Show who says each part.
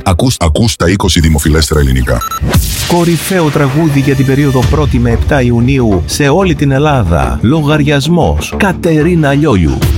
Speaker 1: Ακούς τα 20 δημοφιλέστερα ελληνικά.
Speaker 2: Κορυφαίο τραγούδι για την περίοδο 1η με 7 Ιουνίου σε όλη την Ελλάδα. Λογαριασμός Κατερίνα Λιόλιου.